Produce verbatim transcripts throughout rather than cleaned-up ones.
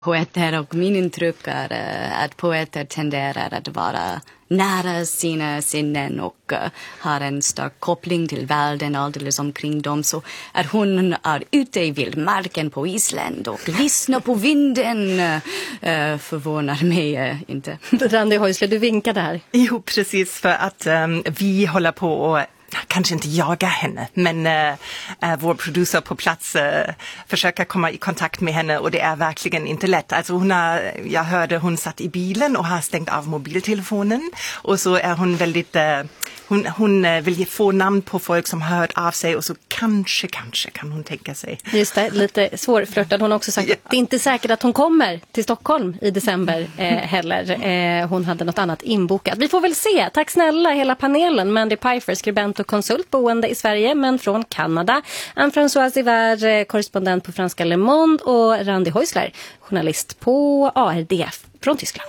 Poeter och min intryck är uh, att poeter tenderar att vara nära sina sinnen och uh, har en stark koppling till världen alldeles omkring dem. Så att hon är ute i vildmarken på Island och lyssnar på vinden uh, förvånar mig uh, inte. Randi Häusler, du vinkade här. Jo, precis, för att um, vi håller på och kanske inte jaga henne, men äh, äh, vår producer på plats äh, försöker komma i kontakt med henne och det är verkligen inte lätt. Alltså hon har, jag hörde hon satt i bilen och har stängt av mobiltelefonen och så är hon väldigt, äh, hon, hon äh, vill få namn på folk som har hört av sig och så kanske, kanske kan hon tänka sig. Just det, lite svårflörtad. Hon har också sagt ja. att det är inte säkert att hon kommer till Stockholm i december eh, heller. Eh, hon hade något annat inbokat. Vi får väl se. Tack snälla hela panelen. Mandy Pfeiffer, skribent och konsult boende i Sverige men från Kanada. Anne-Françoise Iver, korrespondent på franska Le Monde och Randi Häusler, journalist på A R D F från Tyskland.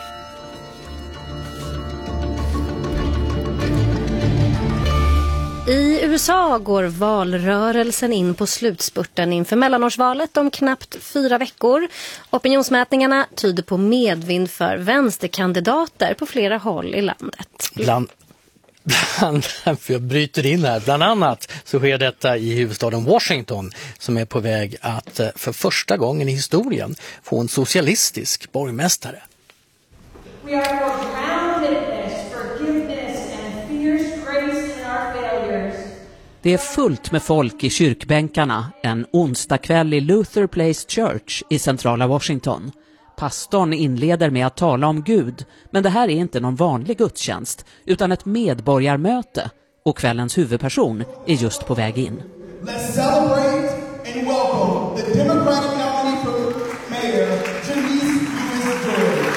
I U S A går valrörelsen in på slutspurten inför mellanårsvalet om knappt fyra veckor. Opinionsmätningarna tyder på medvind för vänsterkandidater på flera håll i landet. Bland Bland, för jag bryter in här. Bland annat så sker detta i huvudstaden Washington som är på väg att för första gången i historien få en socialistisk borgmästare. We are grounded in forgiveness and fierce grace in our failures. Det är fullt med folk i kyrkbänkarna en onsdagkväll i Luther Place Church i centrala Washington. Pastorn inleder med att tala om Gud, men det här är inte någon vanlig gudstjänst utan ett medborgarmöte och kvällens huvudperson är just på väg in. Let's celebrate and welcome the Democratic nominee for mayor, Janice Lewis George.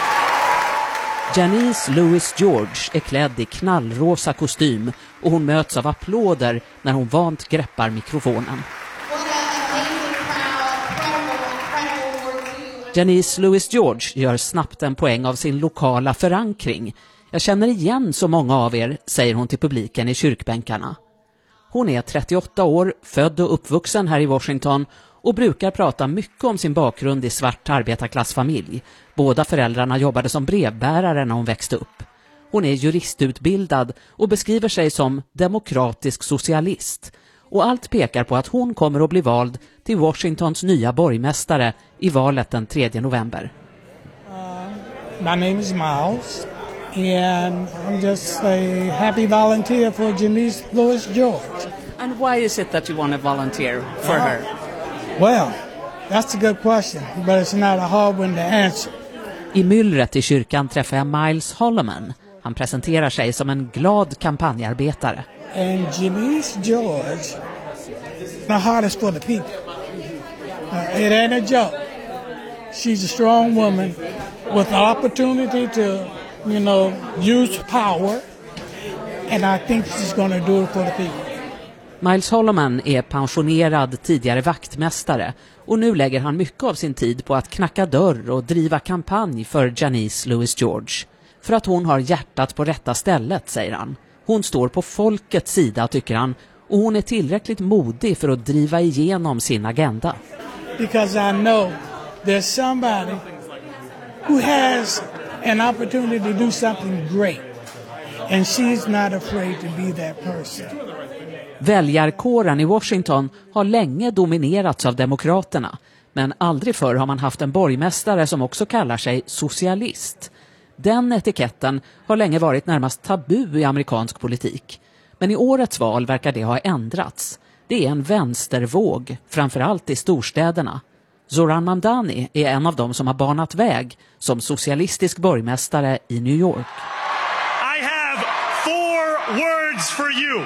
Janice Lewis George är klädd i knallrosa kostym och hon möts av applåder när hon vant greppar mikrofonen. Janice Lewis George gör snabbt en poäng av sin lokala förankring. Jag känner igen så många av er, säger hon till publiken i kyrkbänkarna. Hon är trettioåtta år, född och uppvuxen här i Washington och brukar prata mycket om sin bakgrund i svart arbetarklassfamilj. Båda föräldrarna jobbade som brevbärare när hon växte upp. Hon är juristutbildad och beskriver sig som demokratisk socialist. Och allt pekar på att hon kommer att bli vald till Washingtons nya borgmästare i valet den tredje november. Uh, my name is Miles and I'm just a happy volunteer for Janice Lewis George. And why is it that you want to volunteer for uh, her? Well, that's a good question, but it's not a hard one to answer. I myllret i kyrkan träffar jag Miles Holloman. Han presenterar sig som en glad kampanjarbetare. And Janice George, my heart is for the people. Uh, it ain't a joke. She's a strong woman with the opportunity to, you know, use power. And I think she's going to do it for the people. Miles Holloman är pensionerad tidigare vaktmästare och nu lägger han mycket av sin tid på att knacka dörr och driva kampanj för Janice Lewis George. För att hon har hjärtat på rätta stället, säger han. Hon står på folkets sida, tycker han, och hon är tillräckligt modig för att driva igenom sin agenda. Because I know there's somebody who has an opportunity to do something great and she's not afraid to be that person. Väljarkåren i Washington har länge dominerats av demokraterna, men aldrig förr har man haft en borgmästare som också kallar sig socialist. Den etiketten har länge varit närmast tabu i amerikansk politik. Men i årets val verkar det ha ändrats. Det är en vänstervåg, framförallt i storstäderna. Zoran Mamdani är en av dem som har banat väg som socialistisk borgmästare i New York. I have four words for you.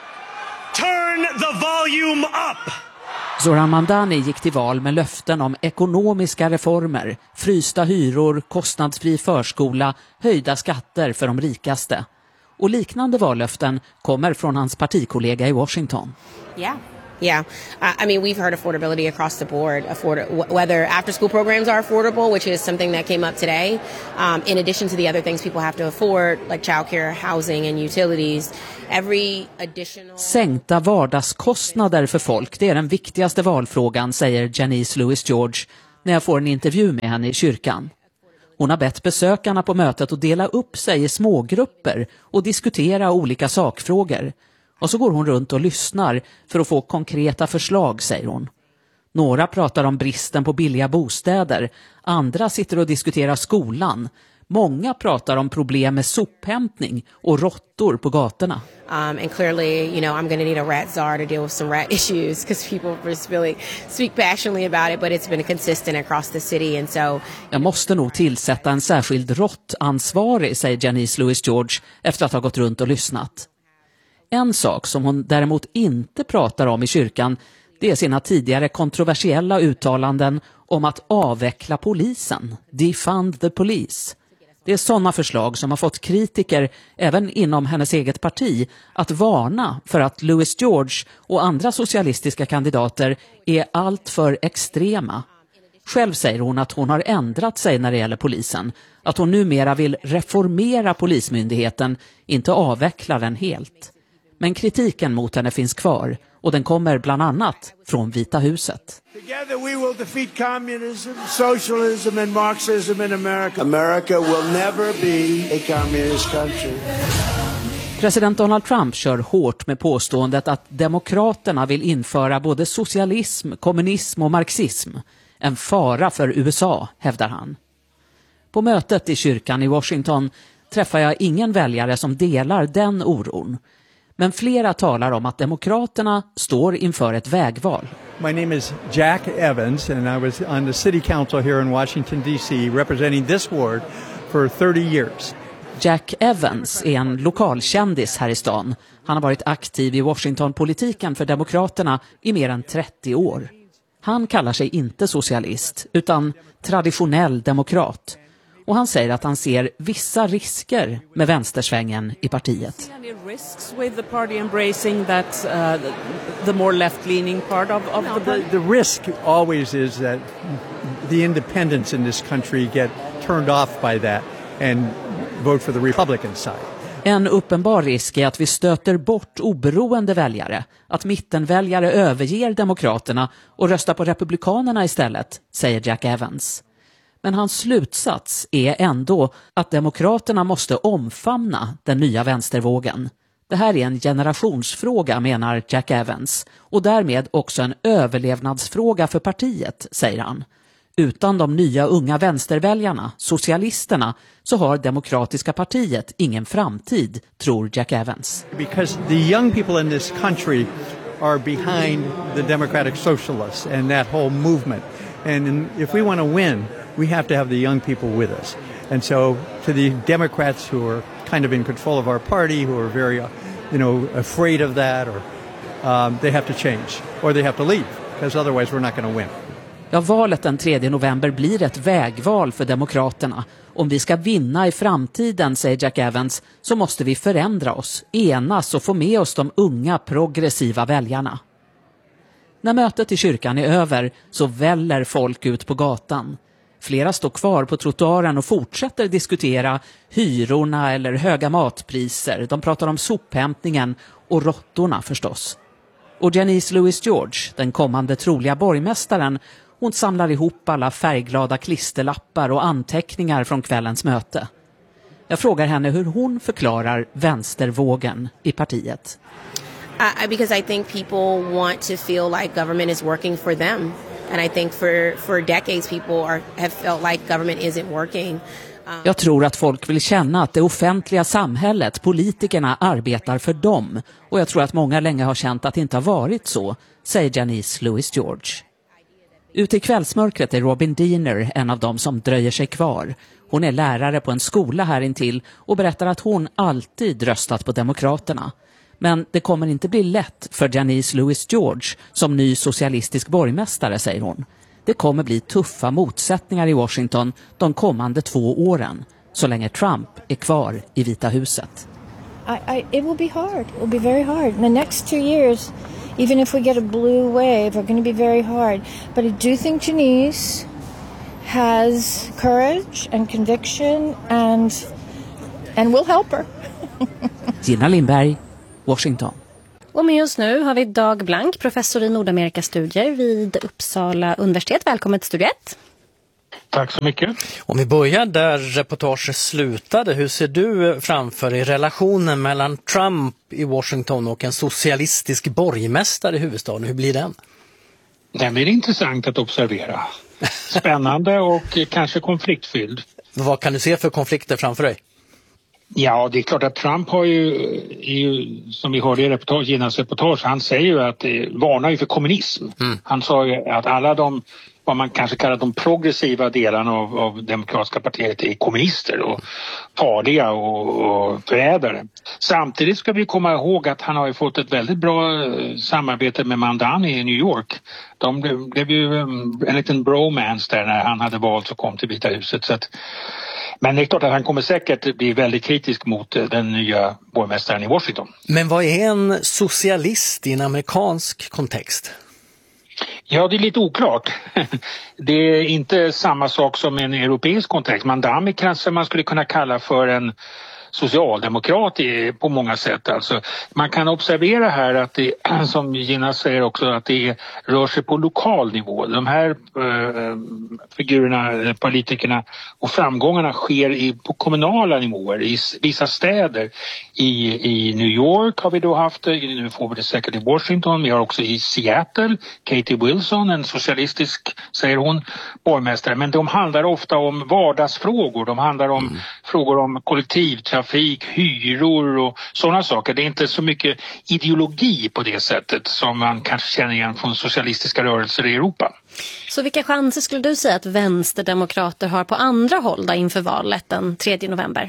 Turn the volume up! Zoran Mamdani gick till val med löften om ekonomiska reformer, frysta hyror, kostnadsfri förskola, höjda skatter för de rikaste. Och liknande vallöften kommer från hans partikollega i Washington. Yeah. Yeah, I mean, we've heard affordability across the board, afford whether after-school programs are affordable, which is something that came up today, um, in addition to the other things people have to afford, like childcare, housing and utilities. Every additional... Sänkta vardagskostnader för folk, det är den viktigaste valfrågan, säger Janice Lewis George. när jag får en intervju med henne i kyrkan. Hon har bett besökarna på mötet att dela upp sig i smågrupper och diskutera olika sakfrågor. Och så går hon runt och lyssnar för att få konkreta förslag, säger hon. Några pratar om bristen på billiga bostäder, andra sitter och diskuterar skolan. Många pratar om problem med sophämtning och råttor på gatorna. Um, and clearly, you know, I'm going to need a rat czar to deal with some rat issues because people just really speak passionately about it, but it's been consistent across the city. And so... Jag måste nog tillsätta en särskild råttansvarig, säger Janice Louis George efter att ha gått runt och lyssnat. En sak som hon däremot inte pratar om i kyrkan, det är sina tidigare kontroversiella uttalanden om att avveckla polisen, defund the police. Det är sådana förslag som har fått kritiker, även inom hennes eget parti, att varna för att Louis George och andra socialistiska kandidater är allt för extrema. Själv säger hon att hon har ändrat sig när det gäller polisen, att hon numera vill reformera polismyndigheten, inte avveckla den helt. Men kritiken mot henne finns kvar och den kommer bland annat från Vita huset. Together we will defeat communism, socialism and Marxism in America. America will never be a communist country. President Donald Trump kör hårt med påståendet att demokraterna vill införa både socialism, kommunism och marxism. En fara för U S A, hävdar han. På mötet i kyrkan i Washington träffar jag ingen väljare som delar den oron. Men flera talar om att demokraterna står inför ett vägval. My name is Jack Evans and I was on the city council here in Washington D C representing this ward for thirty years. Jack Evans är en lokalkändis här i stan. Han har varit aktiv i Washington-politiken för demokraterna i mer än trettio år. Han kallar sig inte socialist utan traditionell demokrat. Och han säger att han ser vissa risker med vänstersvängen i partiet. Risks with the party embracing that uh, the more left-leaning part of, of no, the... the... The risk always is that the independents in this country get turned off by that and vote for the Republican side. En uppenbar risk är att vi stöter bort oberoende väljare, att mittenväljare överger demokraterna och röstar på republikanerna istället, säger Jack Evans. Men hans slutsats är ändå att demokraterna måste omfamna den nya vänstervågen. Det här är en generationsfråga, menar Jack Evans, och därmed också en överlevnadsfråga för partiet, säger han. Utan de nya unga vänsterväljarna, socialisterna, så har Demokratiska partiet ingen framtid, tror Jack Evans. Because the young people in this country are behind the democratic socialists and that whole movement. And if we want to win, we have to have the young people with us. And so to the Democrats who are kind of in control of our party, who are very, you know, afraid of that, or um, they have to change, or they have to leave, because otherwise we're not going to win. Ja, valet den tredje november blir ett vägval för demokraterna. Om vi ska vinna i framtiden, säger Jack Evans, så måste vi förändra oss, enas och få med oss de unga progressiva väljarna. När mötet i kyrkan är över så väller folk ut på gatan. Flera står kvar på trottoaren och fortsätter diskutera hyrorna eller höga matpriser. De pratar om sophämtningen och råttorna förstås. Och Janice Louis George, den kommande troliga borgmästaren, hon samlar ihop alla färgglada klisterlappar och anteckningar från kvällens möte. Jag frågar henne hur hon förklarar vänstervågen i partiet. Uh, because I think people want to feel like government is working for them. And I think for, for decades people are, have felt like government isn't working. Um... Jag tror att folk vill känna att det offentliga samhället, politikerna, arbetar för dem. Och jag tror att många länge har känt att det inte har varit så, säger Janice Louis George. Ute i kvällsmörkret är Robin Diener en av dem som dröjer sig kvar. Hon är lärare på en skola här intill och berättar att hon alltid röstat på demokraterna. Men det kommer inte bli lätt för Janice Louis George som ny socialistisk borgmästare, säger hon. Det kommer bli tuffa motsättningar i Washington de kommande två åren, så länge Trump är kvar i Vita huset. I, I, it will be hard. It will be very hard. In the next two years, even if we get a blue wave, we're going to be very hard. But I do think Janice has courage and conviction and, and we'll help her. Gina Lindberg, Washington. Och med oss nu har vi Dag Blank, professor i Nordamerikastudier vid Uppsala universitet. Välkommen till Studio ett. Tack så mycket. Om vi börjar där reportaget slutade, hur ser du framför dig relationen mellan Trump i Washington och en socialistisk borgmästare i huvudstaden? Hur blir den? Den blir intressant att observera. Spännande och kanske konfliktfylld. Vad kan du se för konflikter framför dig? Ja, det är klart att Trump har ju, är ju som vi hörde i reportage, Ginas reportage, han säger ju att det varnar ju för kommunism. Mm. Han sa ju att alla de, vad man kanske kallar de progressiva delarna av, av demokratiska partiet är kommunister och farliga och, och förrädare. Samtidigt ska vi komma ihåg att han har ju fått ett väldigt bra samarbete med Mandani i New York. De blev, blev ju en liten bromance där när han hade valt och kom till Vita huset. Så att, men det är klart att han kommer säkert bli väldigt kritisk mot den nya borgmästaren i Washington. Men vad är en socialist i en amerikansk kontext? Ja, det är lite oklart. Det är inte samma sak som en europeisk kontext. Mandami kanske man skulle kunna kalla för en socialdemokrat på många sätt. Alltså, man kan observera här att det, som Gina säger också, att det rör sig på lokal nivå. De här äh, figurerna, politikerna och framgångarna sker i, på kommunala nivåer i vissa städer. I, I New York har vi då haft det, nu får vi det säkert i Washington. Vi har också i Seattle, Katie Wilson, en socialistisk, säger hon, borgmästare. Men de handlar ofta om vardagsfrågor. De handlar om mm. frågor om kollektivtrafik, trafik, hyror och sådana saker. Det är inte så mycket ideologi på det sättet som man kanske känner igen från socialistiska rörelser i Europa. Så vilka chanser skulle du säga att vänsterdemokrater har på andra håll då inför valet den tredje november?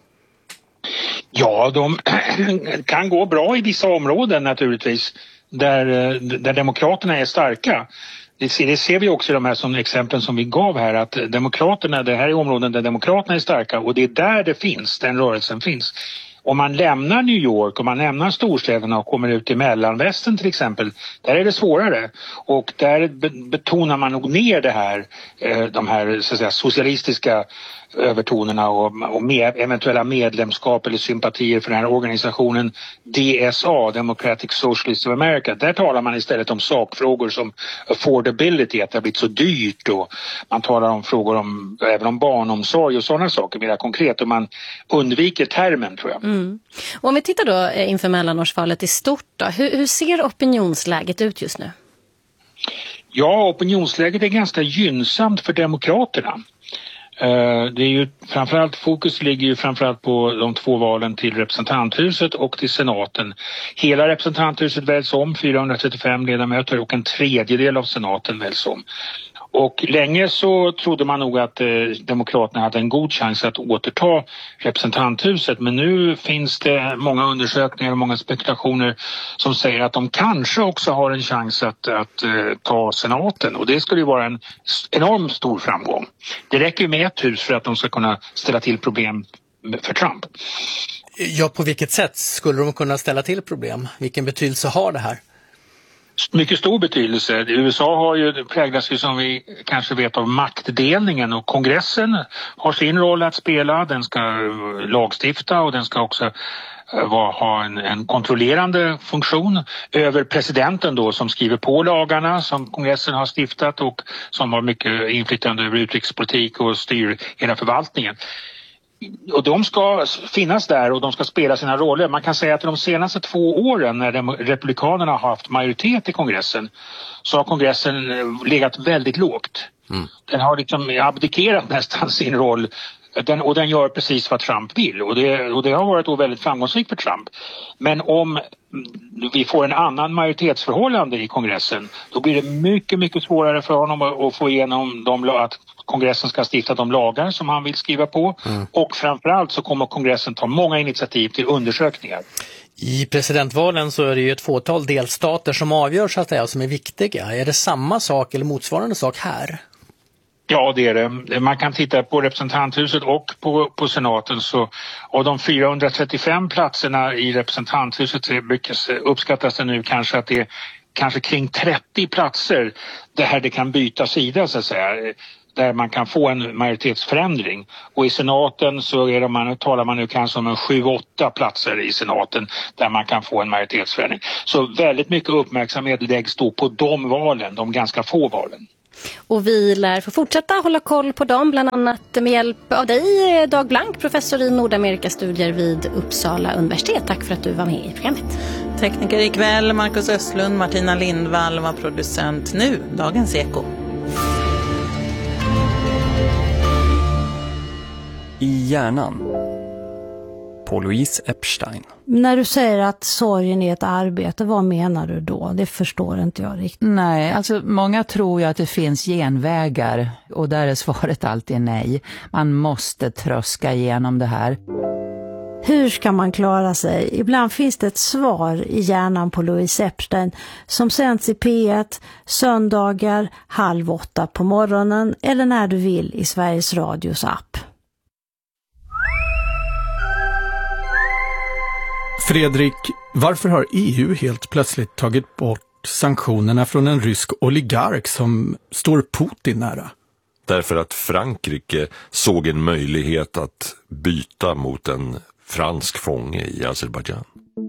Ja, de kan gå bra i vissa områden naturligtvis där, där demokraterna är starka. Det ser, det ser vi också i de här som exemplen som vi gav här, att demokraterna, det här är områden där demokraterna är starka och det är där det finns, den rörelsen finns. Om man lämnar New York, om man lämnar storstäderna och kommer ut i mellanvästern till exempel, där är det svårare. Och där betonar man nog ner det här, de här så att säga, socialistiska övertonerna och, och med, eventuella medlemskap eller sympatier för den här organisationen D S A, Democratic Socialists of America. Där talar man istället om sakfrågor som affordability, att det har blivit så dyrt, och man talar om frågor om, även om barnomsorg och sådana saker mer konkret, och man undviker termen, tror jag. Mm. Och om vi tittar då inför mellanårsvalet i stort då, hur, hur ser opinionsläget ut just nu? Ja, opinionsläget är ganska gynnsamt för demokraterna. Uh, det är ju framförallt, fokus ligger ju framförallt på de två valen till representanthuset och till senaten. Hela representanthuset väljs om, fyrahundratrettiofem ledamöter, och en tredjedel av senaten väljs om. Och länge så trodde man nog att eh, demokraterna hade en god chans att återta representanthuset. Men nu finns det många undersökningar och många spekulationer som säger att de kanske också har en chans att, att eh, ta senaten. Och det skulle ju vara en enormt stor framgång. Det räcker ju med ett hus för att de ska kunna ställa till problem för Trump. Ja, på vilket sätt skulle de kunna ställa till problem? Vilken betydelse har det här? Mycket stor betydelse. U S A har ju präglats ju, som vi kanske vet, av maktdelningen, och kongressen har sin roll att spela. Den ska lagstifta och den ska också ha en, en kontrollerande funktion över presidenten då, som skriver på lagarna som kongressen har stiftat och som har mycket inflytande över utrikespolitik och styr hela förvaltningen. Och de ska finnas där och de ska spela sina roller. Man kan säga att de senaste två åren när de, republikanerna har haft majoritet i kongressen, så har kongressen legat väldigt lågt. Mm. Den har liksom abdikerat nästan sin roll. Den, och den gör precis vad Trump vill. Och det, och det har varit då väldigt framgångsrikt för Trump. Men om vi får en annan majoritetsförhållande i kongressen, då blir det mycket, mycket svårare för honom att, att få igenom de, att kongressen ska stifta de lagar som han vill skriva på. Mm. Och framförallt så kommer kongressen ta många initiativ till undersökningar. I presidentvalen så är det ju ett fåtal delstater som avgör, så att säga, som är viktiga. Är det samma sak eller motsvarande sak här? Ja, det är det. Man kan titta på representanthuset och på, på senaten, så av de fyrahundratrettiofem platserna i representanthuset uppskattas det nu kanske att det är kanske kring trettio platser där det kan byta sida, så att säga, där man kan få en majoritetsförändring. Och i senaten så är det, man, talar man nu kanske om en sju åtta platser i senaten där man kan få en majoritetsförändring. Så väldigt mycket uppmärksamhet läggs då på de valen, de ganska få valen. Och vi lär få fortsätta hålla koll på dem, bland annat med hjälp av dig, Dag Blank, professor i Nordamerikastudier vid Uppsala universitet. Tack för att du var med i programmet. Tekniker ikväll, Marcus Östlund, Martina Lindvall var producent. Nu, Dagens Eko. I hjärnan. På Louise Epstein. När du säger att sorgen är ett arbete, vad menar du då? Det förstår inte jag riktigt. Nej, alltså många tror ju att det finns genvägar och där är svaret alltid nej. Man måste tröska igenom det här. Hur ska man klara sig? Ibland finns det ett svar i hjärnan på Louise Epstein som sänds i P ett söndagar halv åtta på morgonen eller när du vill i Sveriges Radios app. Fredrik, varför har E U helt plötsligt tagit bort sanktionerna från en rysk oligark som står Putin nära? Därför att Frankrike såg en möjlighet att byta mot en fransk fånge i Azerbaijan.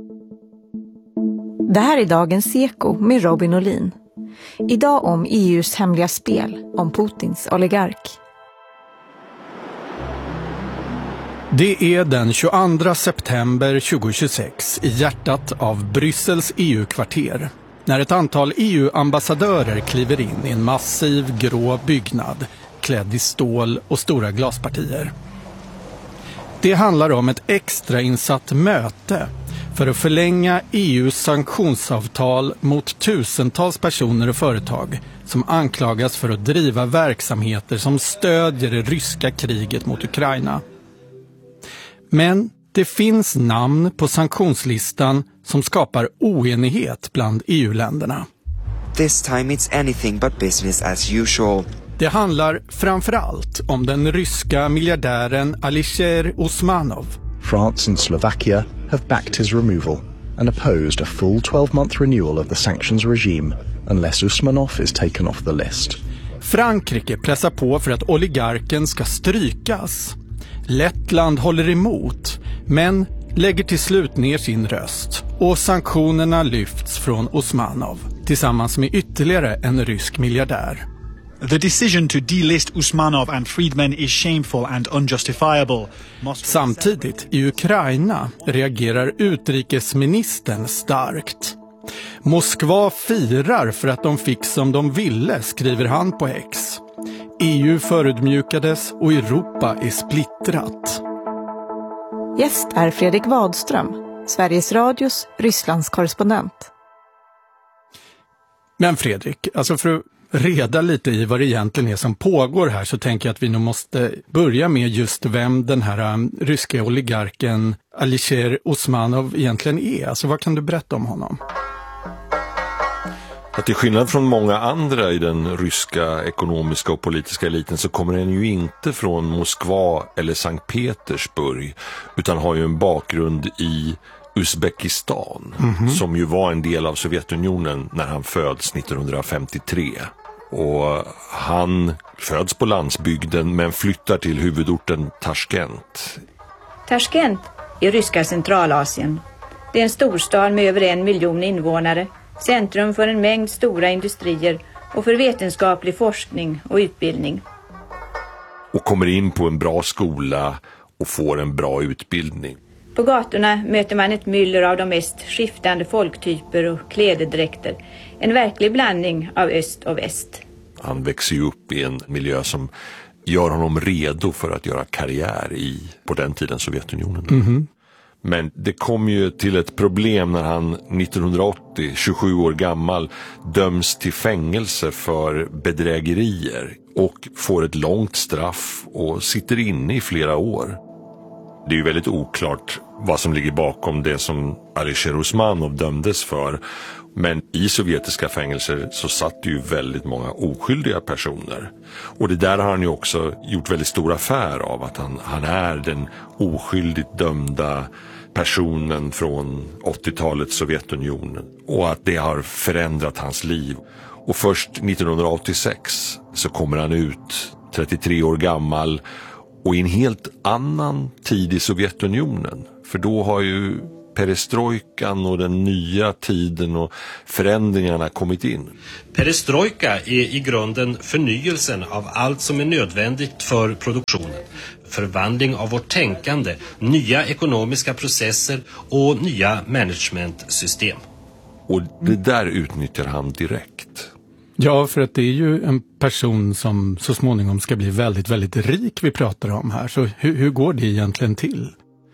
Det här är Dagens Eko med Robin Olin. Idag om E U:s hemliga spel om Putins oligark. Det är den tjugoandra september tjugohundratjugosex i hjärtat av Bryssels E U-kvarter när ett antal E U-ambassadörer kliver in i en massiv grå byggnad klädd i stål och stora glaspartier. Det handlar om ett extrainsatt möte för att förlänga E U:s sanktionsavtal mot tusentals personer och företag som anklagas för att driva verksamheter som stödjer det ryska kriget mot Ukraina. Men det finns namn på sanktionslistan som skapar oenighet bland E U-länderna. This time it's anything but business as usual. Det handlar framförallt om den ryska miljardären Alisher Usmanov. France and Slovakia have backed his removal and opposed a full twelve-month renewal of the sanctions regime unless Usmanov is taken off the list. Frankrike pressar på för att oligarken ska strykas. Lettland håller emot, men lägger till slut ner sin röst och sanktionerna lyfts från Usmanov tillsammans med ytterligare en rysk miljardär. The decision to delist Usmanov and Friedman is shameful and unjustifiable. Samtidigt i Ukraina reagerar utrikesministern starkt. Moskva firar för att de fick som de ville, skriver han på X. E U förödmjukades och Europa är splittrat. Gäst är Fredrik Wadström, Sveriges Radios Rysslands korrespondent. Men Fredrik, alltså för att reda lite i vad det egentligen är som pågår här så tänker jag att vi nog måste börja med just vem den här um, ryska oligarken Alisher Usmanov egentligen är. Alltså vad kan du berätta om honom? Att till skillnad från många andra i den ryska ekonomiska och politiska eliten så kommer den ju inte från Moskva eller Sankt Petersburg utan har ju en bakgrund i Uzbekistan mm-hmm. som ju var en del av Sovjetunionen när han föds nittonhundrafemtiotre. Och han föds på landsbygden men flyttar till huvudorten Tashkent. Tashkent i ryska Centralasien. Det är en storstad med över en miljon invånare. Centrum för en mängd stora industrier och för vetenskaplig forskning och utbildning. Och kommer in på en bra skola och får en bra utbildning. På gatorna möter man ett myller av de mest skiftande folktyper och klädedräkter. En verklig blandning av öst och väst. Han växer ju upp i en miljö som gör honom redo för att göra karriär i, på den tiden, Sovjetunionen. Mm-hmm. Men det kom ju till ett problem när han nittonhundraåttio, tjugosju år gammal, döms till fängelse för bedrägerier och får ett långt straff och sitter inne i flera år. Det är ju väldigt oklart vad som ligger bakom det som Alisher Usmanov dömdes för. Men i sovjetiska fängelser så satt ju väldigt många oskyldiga personer. Och det där har han ju också gjort väldigt stor affär av, att han, han är den oskyldigt dömda personen från åttiotalets Sovjetunionen. Och att det har förändrat hans liv. Och först nittonhundraåttiosex så kommer han ut, trettiotre år gammal, och i en helt annan tid i Sovjetunionen. För då har ju perestrojkan och den nya tiden och förändringarna kommit in. Perestrojka är i grunden förnyelsen av allt som är nödvändigt för produktionen. Förvandling av vårt tänkande, nya ekonomiska processer och nya managementsystem. Och det där utnyttjar han direkt. Ja, för att det är ju en person som så småningom ska bli väldigt, väldigt rik vi pratar om här. Så hur, hur går det egentligen till?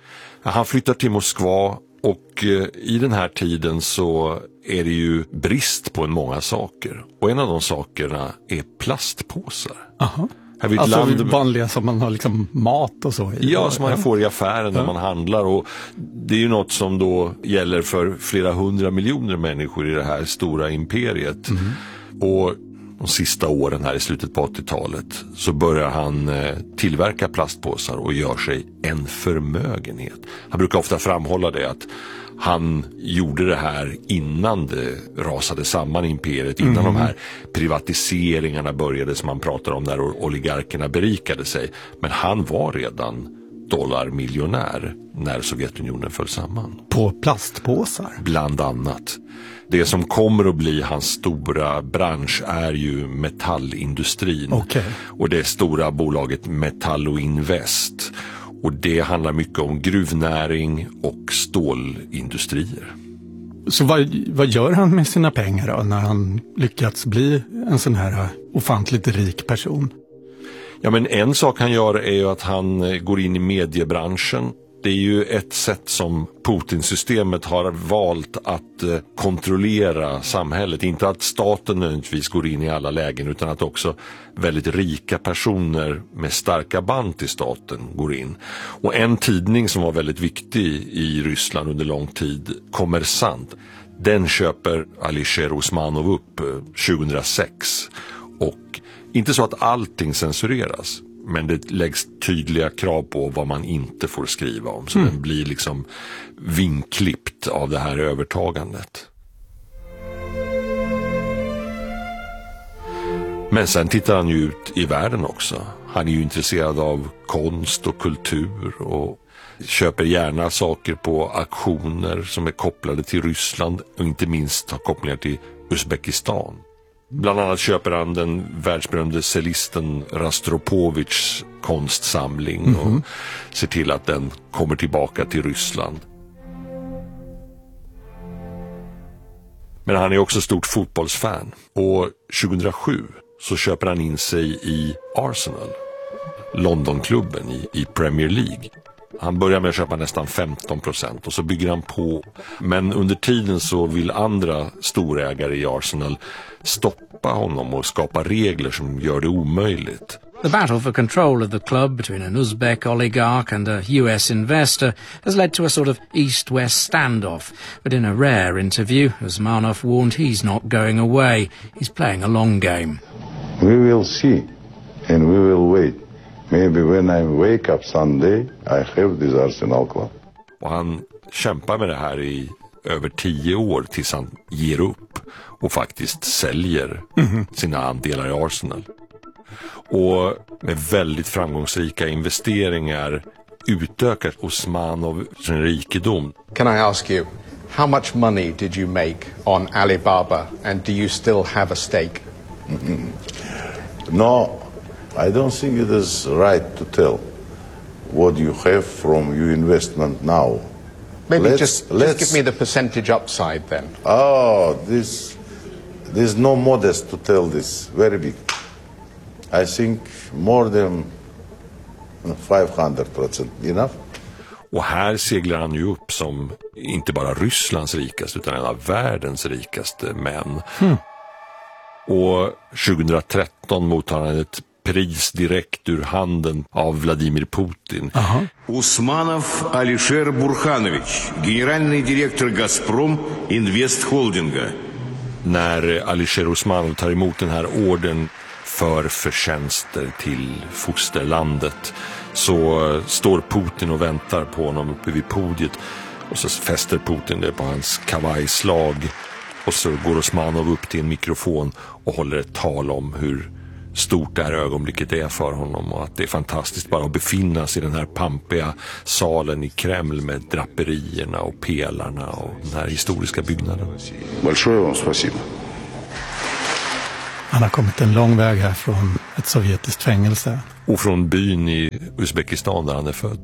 Han flyttar till Moskva och i den här tiden så är det ju brist på en många saker. Och en av de sakerna är plastpåsar. Aha. Alltså land... vanliga som man har liksom mat och så i. Ja, som man får i affären när ja. man handlar. Och det är ju något som då gäller för flera hundra miljoner människor i det här stora imperiet. Mm. Och de sista åren här i slutet på åttiotalet så börjar han eh, tillverka plastpåsar och gör sig en förmögenhet. Han brukar ofta framhålla det att han gjorde det här innan det rasade samman imperiet, innan mm. de här privatiseringarna började som man pratar om, där oligarkerna berikade sig. Men han var redan dollarmiljonär när Sovjetunionen föll samman. På plastpåsar? Bland annat. Det som kommer att bli hans stora bransch är ju metallindustrin. Okay. Och det stora bolaget Metalloinvest. Och det handlar mycket om gruvnäring och stålindustrier. Så vad, vad gör han med sina pengar då när han lyckats bli en sån här ofantligt rik person? Ja, men en sak han gör är ju att han går in i mediebranschen. Det är ju ett sätt som Putin-systemet har valt att eh, kontrollera samhället. Inte att staten nödvändigtvis går in i alla lägen, utan att också väldigt rika personer med starka band till staten går in. Och en tidning som var väldigt viktig i Ryssland under lång tid, Kommersant, den köper Alisher Usmanov upp eh, tjugohundrasex. Och inte så att allting censureras, men det läggs tydliga krav på vad man inte får skriva om. Så mm. den blir liksom vinklippt av det här övertagandet. Men sen tittar han ju ut i världen också. Han är ju intresserad av konst och kultur och köper gärna saker på auktioner som är kopplade till Ryssland och inte minst har kopplingar till Uzbekistan. Bland annat köper han den världsberömde cellisten Rostropovich konstsamling mm-hmm. och ser till att den kommer tillbaka till Ryssland. Men han är också stort fotbollsfan och tjugohundrasju så köper han in sig i Arsenal, Londonklubben i, i Premier League. Han börjar med att köpa nästan femton procent och så bygger han på. Men under tiden så vill andra storägare i Arsenal stoppa honom och skapa regler som gör det omöjligt. The battle for control of the club between an Uzbek oligarch and a U S investor has led to a sort of east-west standoff. But in a rare interview, Usmanov warned he's not going away. He's playing a long game. We will see and we will wait. Maybe when I wake up Sunday, I have this Arsenal club. Och han kämpar med det här i över tio år tills han ger upp och faktiskt säljer mm-hmm. sina andelar i Arsenal. Och med väldigt framgångsrika investeringar utökar Usmanov sin rikedom. Can I ask you, how much money did you make on Alibaba and do you still have a stake? Mm-hmm. No. I don't think it is right to tell what you have from your investment now. Maybe let's, just, let's, just give me the percentage upside then. Oh, this, there's no modest to tell this. Very big. I think more than five hundred percent. Enough? Och här seglar han ju upp som inte bara Rysslands rikaste utan en av världens rikaste män. Hmm. Och tjugohundratretton mottar han ett pris direkt ur handen av Vladimir Putin. Aha. Usmanov Alisher Burhanovich, generalный direktor Gazprom Invest Holdinga. När Alisher Usmanov tar emot den här orden för förtjänster till fosterlandet så står Putin och väntar på honom uppe vid podiet och så fäster Putin det på hans kavajslag och så går Usmanov upp till en mikrofon och håller ett tal om hur stort det här ögonblicket är för honom och att det är fantastiskt bara att befinna sig i den här pampiga salen i Kreml med draperierna och pelarna och den här historiska byggnaden. Большое вам спасибо. Han har kommit en lång väg här från ett sovjetiskt fängelse. Och från byn i Uzbekistan där han är född.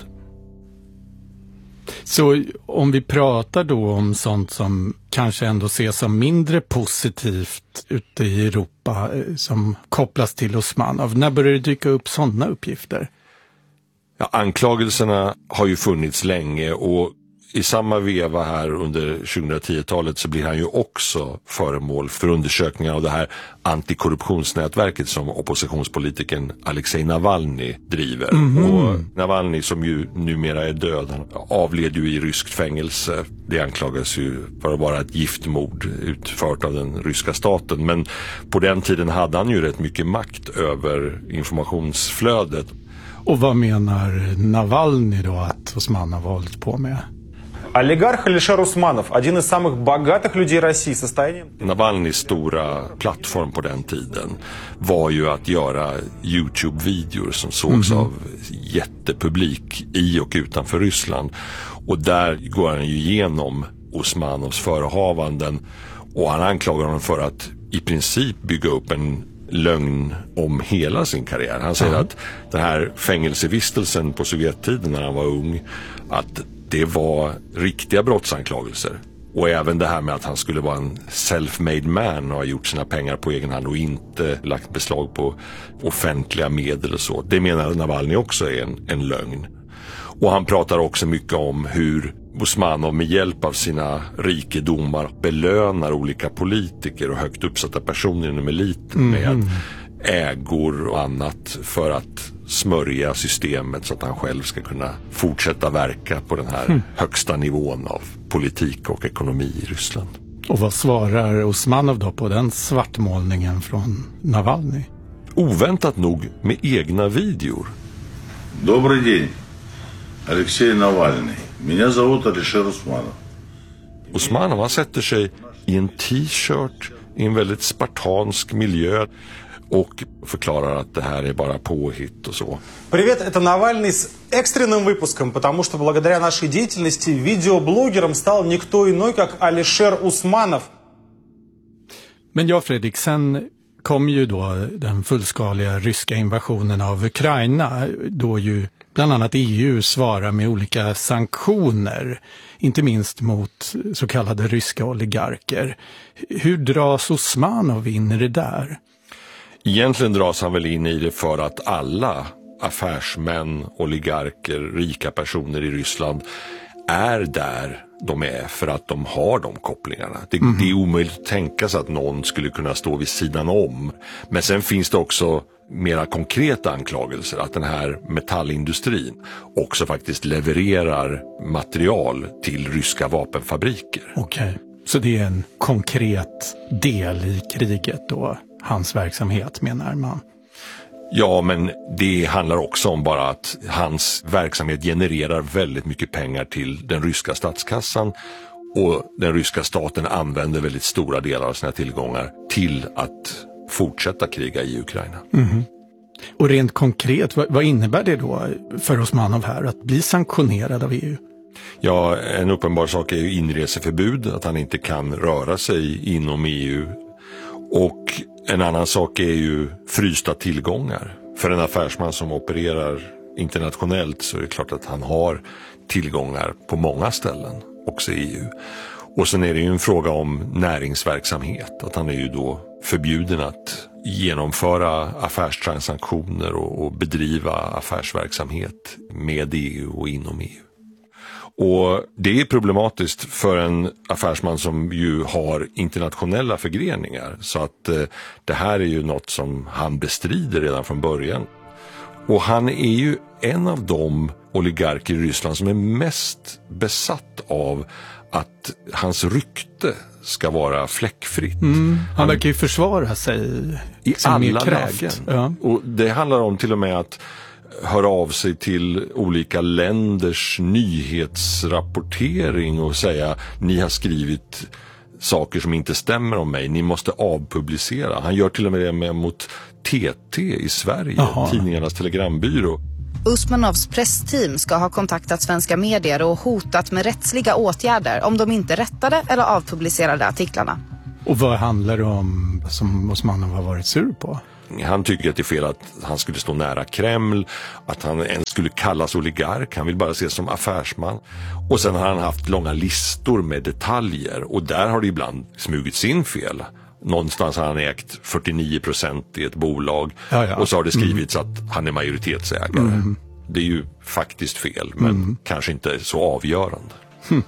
Så om vi pratar då om sånt som kanske ändå ses som mindre positivt ute i Europa som kopplas till Usmanov, när börjar det dyka upp sådana uppgifter? Ja, anklagelserna har ju funnits länge och i samma veva här under tjugohundratio-talet så blir han ju också föremål för undersökningar av det här antikorruptionsnätverket som oppositionspolitikern Alexej Navalny driver. Mm-hmm. Och Navalny, som ju numera är död, han avled ju i ryskt fängelse. Det anklagas ju för att vara ett giftmord utfört av den ryska staten. Men på den tiden hade han ju rätt mycket makt över informationsflödet. Och vad menar Navalny då att Usmanov har hållit på med? Олигарх Алишер Усманов, один из самых богатых людей России, состоянием... Navalnys stora plattform på den tiden var ju att göra YouTube-videor som sågs mm-hmm. av jättepublik i och utanför Ryssland. Och där går han ju igenom Usmanovs förehavanden och han anklagar honom för att i princip bygga upp en lögn om hela sin karriär. Han säger mm. att den här fängelsevistelsen på Sovjettiden när han var ung, att det var riktiga brottsanklagelser. Och även det här med att han skulle vara en self-made man och ha gjort sina pengar på egen hand och inte lagt beslag på offentliga medel och så. Det menar Navalny också är en, en lögn. Och han pratar också mycket om hur Usmanov med hjälp av sina rikedomar belönar olika politiker och högt uppsatta personer inom eliten med mm. ägor och annat för att smörja systemet så att han själv ska kunna fortsätta verka på den här mm. högsta nivån av politik och ekonomi i Ryssland. Och vad svarar Usmanov då på den svartmålningen från Navalny? Oväntat nog med egna videor. Добрый день, Alexej Navalny. Меня зовут Алишер Усманов. Usmanov, han sätter sig i en t-shirt i en väldigt spartansk miljö och förklarar att det här är bara påhitt och så. Привет, это Навальный с экстренным выпуском, потому что благодаря нашей деятельности видеоблогером стал никто иной, как Алишер Усманов. Men ja, Fredrik, sen kom ju då den fullskaliga ryska invasionen av Ukraina, då ju bland annat E U svarar med olika sanktioner, inte minst mot så kallade ryska oligarker. Hur dras Usmanov in i det där? Egentligen dras han väl in i det för att alla affärsmän, oligarker, rika personer i Ryssland är där de är för att de har de kopplingarna. Det, mm. det är omöjligt att tänka sig att någon skulle kunna stå vid sidan om. Men sen finns det också mera konkreta anklagelser att den här metallindustrin också faktiskt levererar material till ryska vapenfabriker. Okej, okay. Så det är en konkret del i kriget då, hans verksamhet menar man? Ja, men det handlar också om bara att hans verksamhet genererar väldigt mycket pengar till den ryska statskassan och den ryska staten använder väldigt stora delar av sina tillgångar till att fortsätta kriga i Ukraina. Mm. Och rent konkret, vad, vad innebär det då för Usmanov här att bli sanktionerad av E U? Ja, en uppenbar sak är ju inreseförbud, att han inte kan röra sig inom E U. Och en annan sak är ju frysta tillgångar. För en affärsman som opererar internationellt så är det klart att han har tillgångar på många ställen, också i E U. Och sen är det ju en fråga om näringsverksamhet, att han är ju då förbjuden att genomföra affärstransaktioner och, och bedriva affärsverksamhet med E U och inom E U. Och det är problematiskt för en affärsman som ju har internationella förgreningar, så att eh, det här är ju något som han bestrider redan från början. Och han är ju en av de oligarker i Ryssland som är mest besatt av att hans rykte ska vara fläckfritt. Mm, han verkar ju försvara sig i alla lägen. Ja. Och det handlar om till och med att höra av sig till olika länders nyhetsrapportering och säga ni har skrivit saker som inte stämmer om mig. Ni måste avpublicera. Han gör till och med det med mot T T i Sverige, Aha. tidningarnas telegrambyrå. Usmanovs pressteam ska ha kontaktat svenska medier och hotat med rättsliga åtgärder om de inte rättade eller avpublicerade artiklarna. Och vad handlar det om som Usmanov har varit sur på? Han tycker att det är fel att han skulle stå nära Kreml, att han ens skulle kallas oligark. Han vill bara ses som affärsman. Och sen har han haft långa listor med detaljer och där har det ibland smugits in fel. Någonstans har han ägt fyrtionio procent i ett bolag ja, ja. och så har det skrivits mm. att han är majoritetsägare. Mm. Det är ju faktiskt fel, men mm. kanske inte så avgörande. Hm.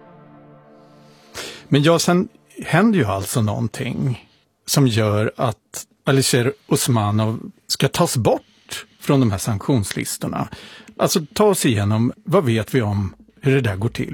Men ja, sen händer ju alltså någonting som gör att Alisher Usmanov ska tas bort från de här sanktionslistorna. Alltså ta oss igenom, vad vet vi om hur det där går till?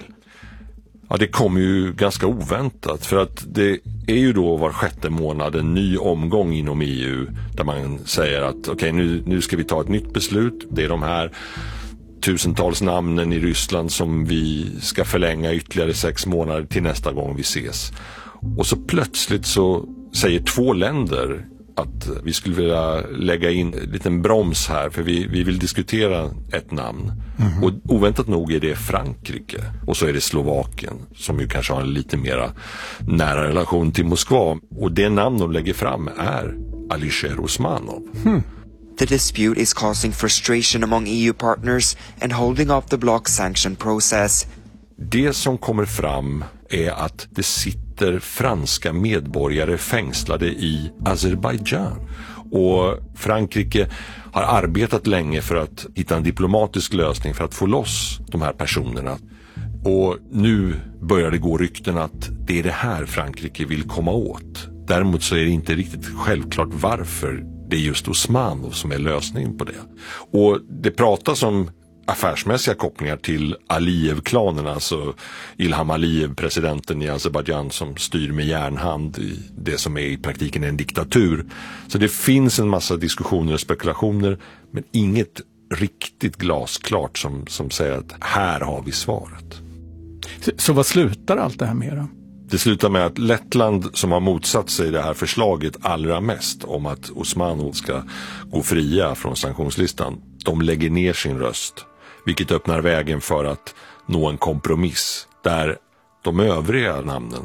Ja, det kommer ju ganska oväntat för att det är ju då var sjätte månad en ny omgång inom E U där man säger att okej, okay, nu, nu ska vi ta ett nytt beslut. Det är de här tusentals namnen i Ryssland som vi ska förlänga ytterligare sex månader till nästa gång vi ses. Och så plötsligt så säger två länder att vi skulle vilja lägga in en liten broms här för vi, vi vill diskutera ett namn. Mm. Och oväntat nog är det Frankrike och så är det Slovakien som ju kanske har en lite mera nära relation till Moskva. Och det namn de lägger fram är Alisher Usmanov. Hmm. The dispute is causing frustration among E U partners and holding up the bloc sanction process. Det som kommer fram är att det sitter franska medborgare fängslade i Azerbaijan. Och Frankrike har arbetat länge för att hitta en diplomatisk lösning för att få loss de här personerna. Och nu börjar det gå rykten att det är det här Frankrike vill komma åt. Däremot så är det inte riktigt självklart varför det är just Usmanov som är lösningen på det. Och det pratas om affärsmässiga kopplingar till Aliyev-klanen, alltså Ilham Aliyev, presidenten i Azerbaijan som styr med järnhand i det som är i praktiken en diktatur. Så det finns en massa diskussioner och spekulationer men inget riktigt glasklart som, som säger att här har vi svaret. Så, så vad slutar allt det här med då? Det slutar med att Lettland, som har motsatt sig det här förslaget allra mest om att Usmanov ska gå fria från sanktionslistan, de lägger ner sin röst. Vilket öppnar vägen för att nå en kompromiss där de övriga namnen,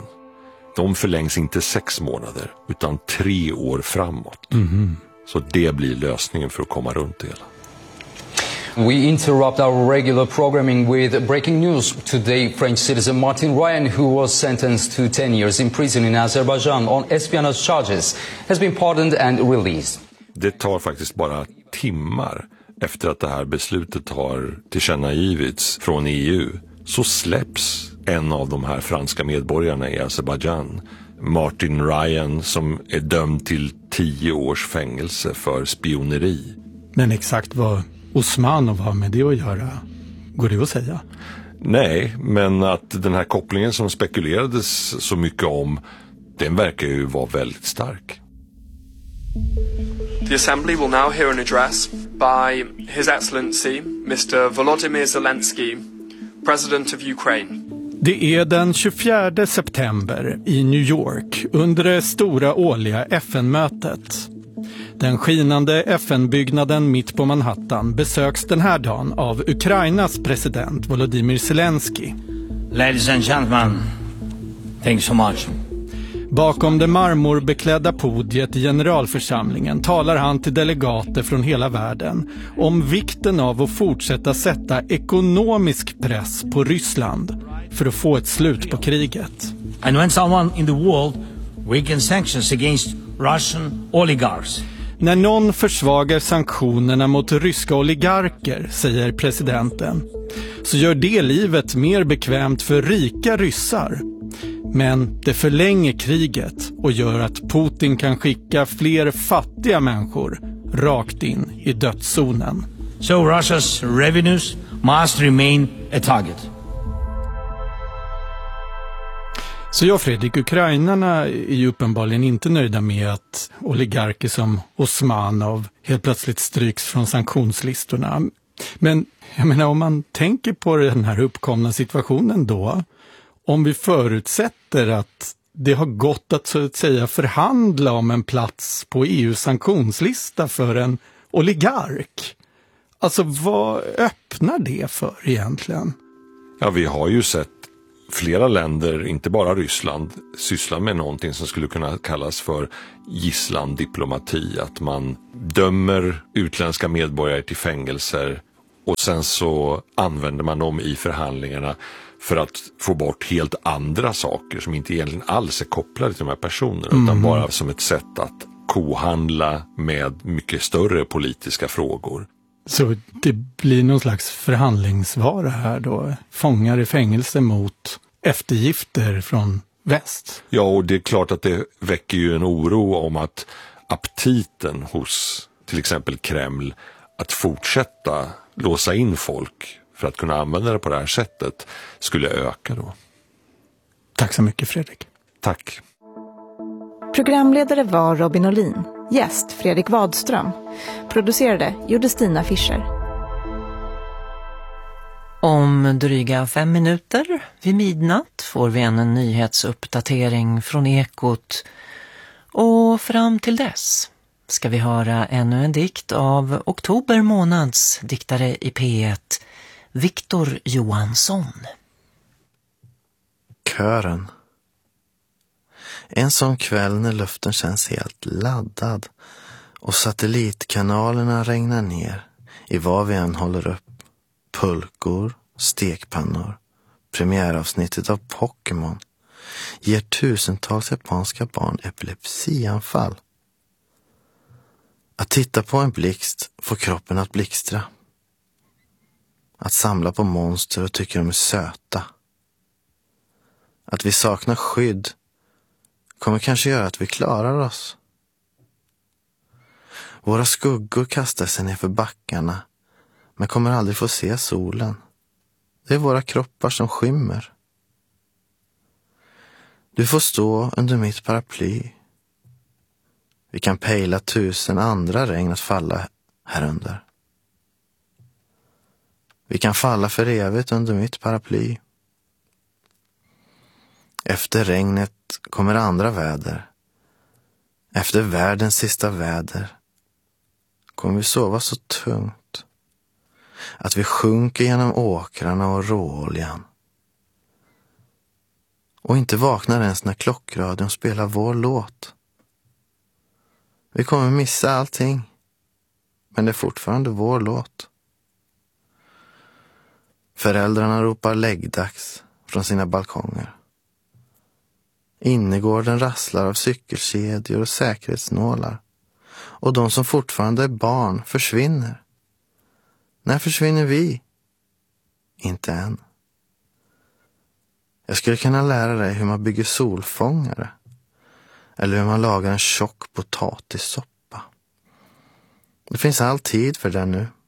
de förlängs inte sex månader utan tre år framåt. Mm. Så det blir lösningen för att komma runt det hela. We interrupt our regular programming with breaking news. Today, French citizen Martin Ryan, who was sentenced to ten years in prison in Azerbaijan on espionage charges, has been pardoned and released. Det tar faktiskt bara timmar efter att det här beslutet har tillkännagivits från E U så släpps en av de här franska medborgarna i Azerbaijan, Martin Ryan, som är dömd till tio års fängelse för spioneri. Men exakt vad Usmanov har med det att göra, går det att säga? Nej, men att den här kopplingen som spekulerades så mycket om, den verkar ju vara väldigt stark. The Assembly will now hear an address by His Excellency mister Volodymyr Zelensky, President of Ukraine. Det är den tjugofjärde september i New York under det stora årliga F N-mötet. Den skinande F N-byggnaden mitt på Manhattan besöks den här dagen av Ukrainas president Volodymyr Zelensky. Ladies and gentlemen, thanks so much. Bakom det marmorbeklädda podiet i generalförsamlingen talar han till delegater från hela världen om vikten av att fortsätta sätta ekonomisk press på Ryssland för att få ett slut på kriget. And when someone in the world weakens sanctions against Russian oligarchs. När någon försvagar sanktionerna mot ryska oligarker, säger presidenten, så gör det livet mer bekvämt för rika ryssar. Men det förlänger kriget och gör att Putin kan skicka fler fattiga människor rakt in i dödszonen. So Russia's revenues must remain a target. Så jag, Fredrik, ukrainarna är ju uppenbarligen inte nöjda med att oligarker som Usmanov helt plötsligt stryks från sanktionslistorna. Men jag menar, om man tänker på den här uppkomna situationen då, om vi förutsätter att det har gått att så att säga förhandla om en plats på E U:s sanktionslista för en oligark. Alltså vad öppnar det för egentligen? Ja, vi har ju sett flera länder, inte bara Ryssland, syssla med någonting som skulle kunna kallas för gisslandiplomati. Att man dömer utländska medborgare till fängelser och sen så använder man dem i förhandlingarna för att få bort helt andra saker som inte egentligen alls är kopplade till de här personerna, mm. utan bara som ett sätt att kohandla med mycket större politiska frågor. Så det blir någon slags förhandlingsvara här då? Fångar i fängelse mot eftergifter från väst? Ja, och det är klart att det väcker ju en oro om att aptiten hos till exempel Kreml att fortsätta låsa in folk för att kunna använda det på det här sättet skulle öka då. Tack så mycket, Fredrik. Tack. Programledare var Robin Olin. Gäst Fredrik Wadström. Producerade gjorde Stina Fischer. Om dryga fem minuter vid midnatt får vi en nyhetsuppdatering från Ekot. Och fram till dess ska vi höra ännu en dikt av oktober månads diktare i P ett, Victor Johansson. Kören. En sån kväll när luften känns helt laddad och satellitkanalerna regnar ner i vad vi än håller upp. Pulkor, stekpannor, premiäravsnittet av Pokémon ger tusentals japanska barn epilepsianfall. Att titta på en blixt får kroppen att blixtra. Att samla på monster och tycka de är söta. Att vi saknar skydd kommer kanske göra att vi klarar oss. Våra skuggor kastar sig ner för backarna men kommer aldrig få se solen. Det är våra kroppar som skymmer. Du får stå under mitt paraply. Vi kan pejla tusen andra regn att falla här under. Vi kan falla för evigt under mitt paraply. Efter regnet kommer andra väder. Efter världens sista väder kommer vi sova så tungt att vi sjunker genom åkrarna och råoljan. Och inte vaknar ens när klockradion spelar vår låt. Vi kommer missa allting, men det är fortfarande vår låt. Föräldrarna ropar läggdags från sina balkonger. Innergården rasslar av cykelkedjor och säkerhetsnålar. Och de som fortfarande är barn försvinner. När försvinner vi? Inte än. Jag skulle kunna lära dig hur man bygger solfångare. Eller hur man lagar en tjock potatissoppa. Det finns all tid för det nu.